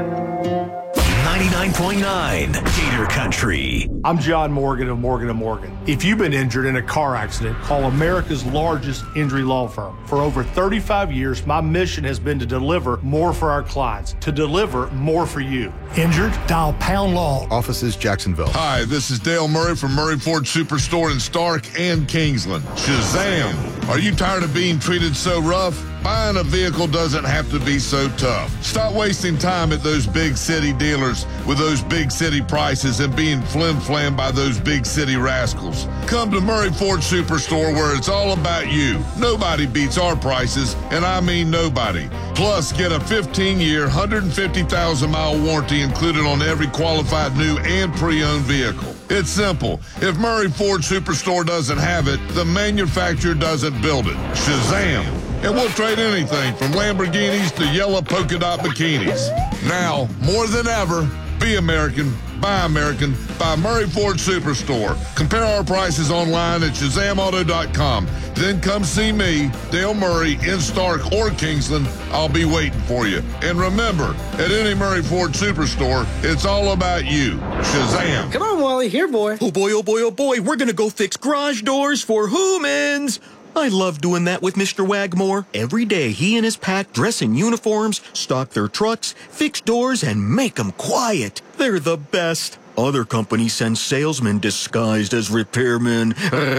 99.9 Gator Country. I'm John Morgan of Morgan & Morgan. If you've been injured in a car accident, call America's largest injury law firm. For over 35 years, my mission has been to deliver more for our clients, to deliver more for you. Injured? Dial Pound Law. Offices Jacksonville. Hi, this is Dale Murray from Murray Ford Superstore in Stark and Kingsland. Shazam! Are you tired of being treated so rough? Buying a vehicle doesn't have to be so tough. Stop wasting time at those big city dealers with those big city prices and being flim-flam by those big city rascals. Come to Murray Ford Superstore where it's all about you. Nobody beats our prices, and I mean nobody. Plus, get a 15-year, 150,000-mile warranty included on every qualified new and pre-owned vehicle. It's simple. If Murray Ford Superstore doesn't have it, the manufacturer doesn't build it. Shazam! And we'll trade anything from Lamborghinis to yellow polka dot bikinis. Now, more than ever, be American, buy Murray Ford Superstore. Compare our prices online at ShazamAuto.com. Then come see me, Dale Murray, in Stark or Kingsland. I'll be waiting for you. And remember, at any Murray Ford Superstore, it's all about you. Shazam. Come on, Wally, here, boy. Oh, boy, oh, boy, oh, boy. We're going to go fix garage doors for humans. I love doing that with Mr. Wagmore. Every day, he and his pack dress in uniforms, stock their trucks, fix doors, and make them quiet. They're the best. Other companies send salesmen disguised as repairmen.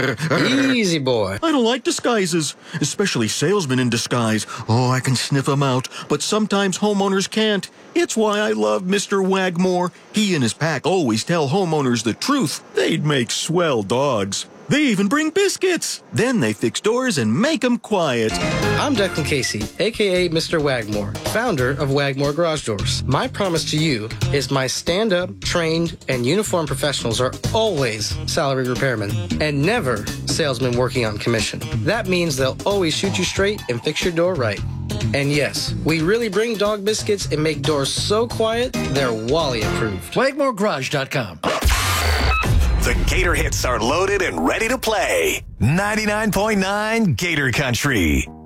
Easy, boy. I don't like disguises, especially salesmen in disguise. Oh, I can sniff them out, but sometimes homeowners can't. It's why I love Mr. Wagmore. He and his pack always tell homeowners the truth. They'd make swell dogs. They even bring biscuits. Then they fix doors and make them quiet. I'm Declan Casey, a.k.a. Mr. Wagmore, founder of Wagmore Garage Doors. My promise to you is my stand-up, trained, and uniformed professionals are always salary repairmen and never salesmen working on commission. That means they'll always shoot you straight and fix your door right. And yes, we really bring dog biscuits and make doors so quiet, they're Wally approved. WagmoreGarage.com. The Gator hits are loaded and ready to play. 99.9 Gator Country.